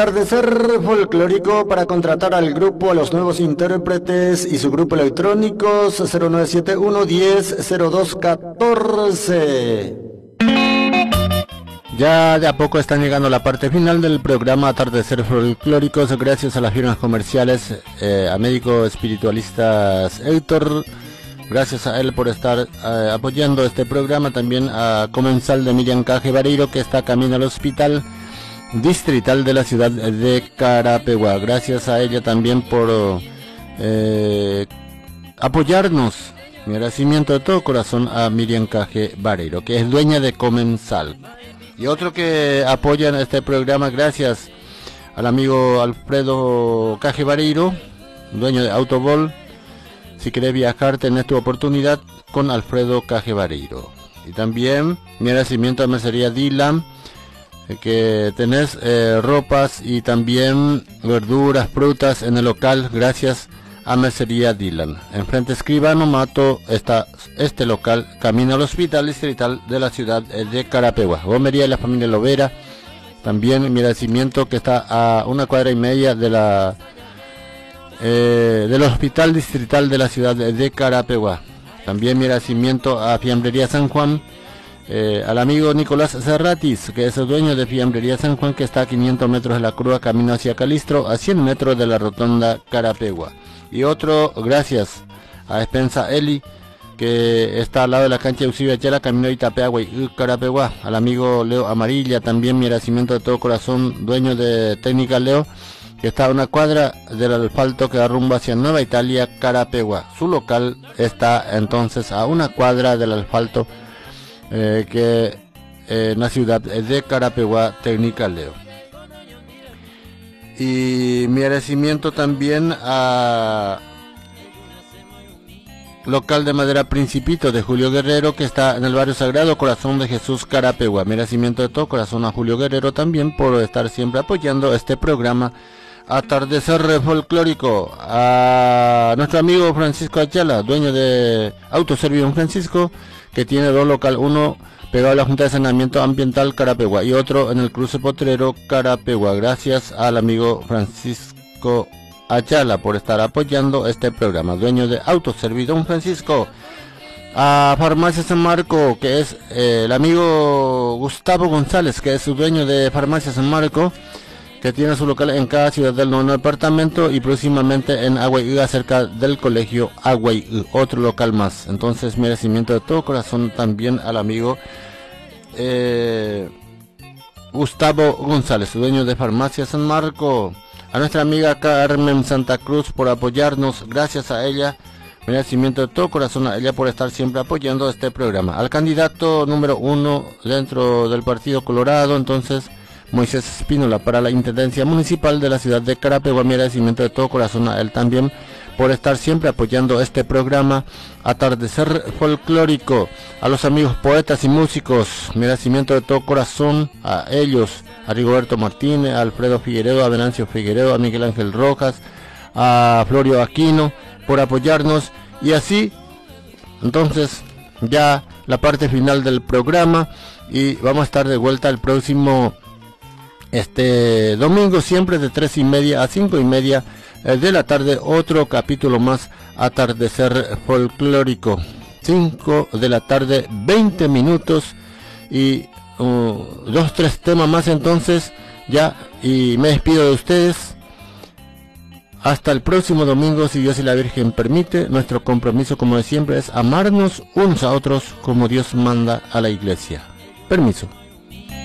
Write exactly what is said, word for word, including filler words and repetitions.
Atardecer folclórico para contratar al grupo, a los nuevos intérpretes y su grupo electrónicos cero nueve siete uno diez cero dos catorce. Ya de a poco están llegando a la parte final del programa Atardecer Folclóricos, gracias a las firmas comerciales, eh, a médico espiritualistas Héctor, gracias a él por estar eh, apoyando este programa, también a Comensal de Miriam Caje Vareiro, que está camino al hospital distrital de la ciudad de Carapeguá, gracias a ella también por eh, apoyarnos. Mi agradecimiento de todo corazón a Miriam Caje Vareiro, que es dueña de Comensal. Y otro que apoya en este programa, gracias al amigo Alfredo Caje Vareiro, dueño de Autobol. Si querés viajar, tenés tu oportunidad con Alfredo Caje Vareiro. Y también mi agradecimiento a Mercería Dylan, eh, que tenés eh, ropas y también verduras, frutas en el local, gracias a Mercería Dylan. Enfrente Escribano Mato está este local, camino al hospital distrital de la ciudad de Carapeguá. Gomería de la familia Lovera, también mi agradecimiento, que está a una cuadra y media de la eh, del hospital distrital de la ciudad de Carapeguá. También mi agradecimiento a Fiambrería San Juan, eh, al amigo Nicolás Serratis, que es el dueño de Fiambrería San Juan, que está a quinientos metros de la Cruz, camino hacia Calistro, a cien metros de la rotonda Carapeguá. Y otro, gracias a Despensa Eli, que está al lado de la cancha de Eusebio Achela, camino de Itapeagua y Carapeguá. Al amigo Leo Amarilla, también mi agradecimiento de todo corazón, dueño de Técnica Leo, que está a una cuadra del asfalto que da rumbo hacia Nueva Italia, Carapeguá. Su local está entonces a una cuadra del asfalto eh, que eh, en la ciudad de Carapeguá, Técnica Leo. Y mi agradecimiento también a local de madera Principito de Julio Guerrero, que está en el barrio Sagrado Corazón de Jesús, Carapeguá. Mi agradecimiento de todo corazón a Julio Guerrero también por estar siempre apoyando este programa Atardecer Folclórico. A nuestro amigo Francisco Ayala, dueño de Autoservicio Don Francisco, que tiene dos locales, uno pegado a la Junta de Saneamiento Ambiental Carapeguá y otro en el cruce Potrero Carapeguá. Gracias al amigo Francisco Ayala por estar apoyando este programa, dueño de Autoservicio Don Francisco. A Farmacia San Marco, que es eh, el amigo Gustavo González, que es su dueño de Farmacia San Marco, que tiene su local en cada ciudad del noveno departamento y próximamente en Aguayuga, cerca del colegio Aguayuga, otro local más. Entonces mi agradecimiento de todo corazón también al amigo eh, Gustavo González, dueño de Farmacia San Marco. A nuestra amiga Carmen Santa Cruz por apoyarnos, gracias a ella, mi agradecimiento de todo corazón a ella por estar siempre apoyando este programa. Al candidato número uno dentro del Partido Colorado, entonces Moisés Espínola, para la Intendencia Municipal de la ciudad de Carapeguá, mi agradecimiento de todo corazón a él también por estar siempre apoyando este programa Atardecer Folclórico. A los amigos poetas y músicos, mi agradecimiento de todo corazón a ellos, a Rigoberto Martínez, a Alfredo Figueredo, a Venancio Figueredo, a Miguel Ángel Rojas, a Florio Aquino por apoyarnos. Y así, entonces, ya la parte final del programa, y vamos a estar de vuelta el próximo este domingo, siempre de tres y media a cinco y media de la tarde, otro capítulo más Atardecer Folclórico. Cinco de la tarde, veinte minutos, y uh, dos, tres temas más entonces ya, y me despido de ustedes hasta el próximo domingo, si Dios y la Virgen permite. Nuestro compromiso, como de siempre, es amarnos unos a otros como Dios manda a la iglesia. Permiso.